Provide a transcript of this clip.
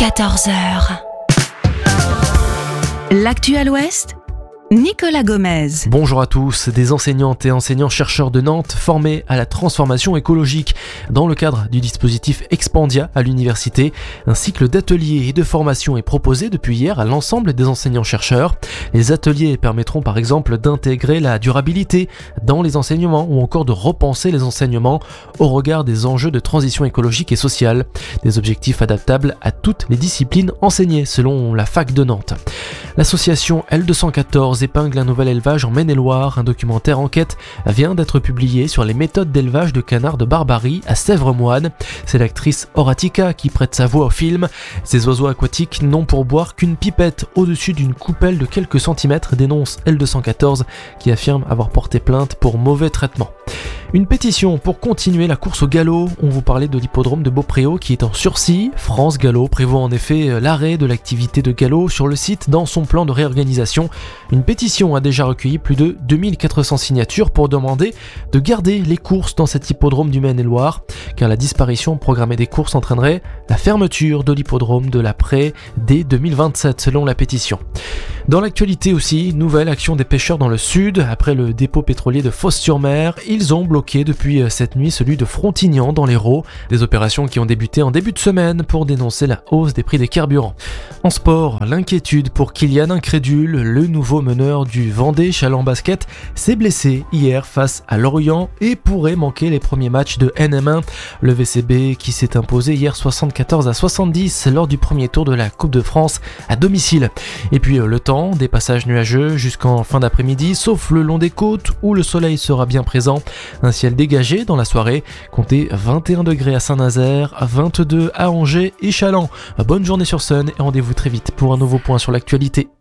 14h. L'actu à l'Ouest, Nicolas Gomez. Bonjour à tous, des enseignantes et enseignants-chercheurs de Nantes formés à la transformation écologique. Dans le cadre du dispositif Expandia à l'université, un cycle d'ateliers et de formation est proposé depuis hier à l'ensemble des enseignants-chercheurs. Les ateliers permettront par exemple d'intégrer la durabilité dans les enseignements ou encore de repenser les enseignements au regard des enjeux de transition écologique et sociale. Des objectifs adaptables à toutes les disciplines enseignées selon la fac de Nantes. L'association L214 épingle un nouvel élevage en Maine-et-Loire. Un documentaire enquête vient d'être publié sur les méthodes d'élevage de canards de Barbarie à Sèvres-Moine. C'est l'actrice Horatica qui prête sa voix au film. Ces oiseaux aquatiques n'ont pour boire qu'une pipette au-dessus d'une coupelle de quelques centimètres, dénonce L214 qui affirme avoir porté plainte pour mauvais traitement. Une pétition pour continuer la course au galop. On vous parlait de l'hippodrome de Beaupréau qui est en sursis. France Galop prévoit en effet l'arrêt de l'activité de galop sur le site dans son plan de réorganisation. Une pétition a déjà recueilli plus de 2400 signatures pour demander de garder les courses dans cet hippodrome du Maine-et-Loire, car la disparition programmée des courses entraînerait la fermeture de l'hippodrome de la Prée dès 2027 selon la pétition. Dans l'actualité aussi, nouvelle action des pêcheurs dans le sud. Après le dépôt pétrolier de Fos-sur-Mer, ils ont bloqué depuis cette nuit celui de Frontignan dans l'Hérault. Des opérations qui ont débuté en début de semaine pour dénoncer la hausse des prix des carburants. En sport, l'inquiétude pour Kylian Incrédule, le nouveau meneur du Vendée Chalon Basket, s'est blessé hier face à Lorient et pourrait manquer les premiers matchs de NM1. Le VCB qui s'est imposé hier 74-70 lors du premier tour de la Coupe de France à domicile. Et puis le temps, des passages nuageux jusqu'en fin d'après-midi, sauf le long des côtes où le soleil sera bien présent. Un ciel dégagé dans la soirée, comptez 21 degrés à Saint-Nazaire, 22 à Angers et Challans. Bonne journée sur Sun et rendez-vous très vite pour un nouveau point sur l'actualité.